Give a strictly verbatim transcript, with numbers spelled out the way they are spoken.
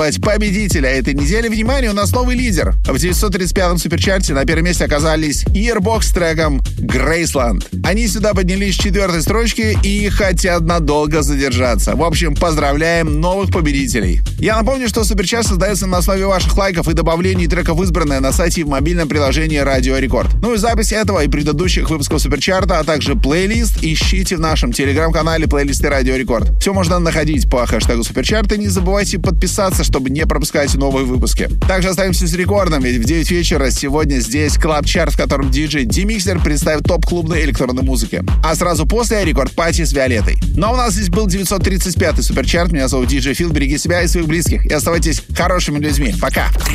победителя этой недели. Внимание, у нас новый лидер. В девятьсот тридцать пятом суперчарте на первом месте оказались Earbox с треком Graceland. Они сюда поднялись с четвертой строчки и хотят надолго задержаться. В общем, поздравляем новых победителей. Я напомню, что суперчарт создается на основе ваших лайков и добавлений треков в избранное на сайте и в мобильном приложении Радио Рекорд. Ну и запись этого и предыдущих выпусков суперчарта, а также плейлист ищите в нашем телеграм-канале плейлисты Радио Рекорд. Все можно находить по хэштегу суперчарта. Не забывайте подписаться, чтобы не пропускать новые выпуски. Также оставимся с рекордом, ведь в девять вечера сегодня здесь клаб-чарт, в котором диджей Демиксер представит топ клубной электронной музыки. А сразу после рекорд-пати с Виолеттой. Ну а у нас здесь был девятьсот тридцать пятый суперчарт. Меня зовут диджей Фил. Береги себя и своих близких. И оставайтесь хорошими людьми. Пока!